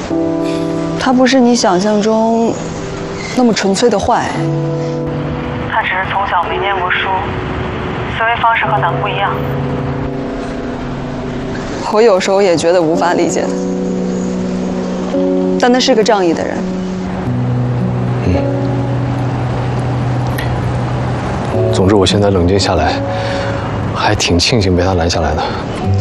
他不是你想象中那么纯粹的坏。 他只是从小没念过书，思维方式和咱们不一样。 我有时候也觉得无法理解他，但他是个仗义的人。 总之，我现在冷静下来，还挺庆幸被他拦下来的。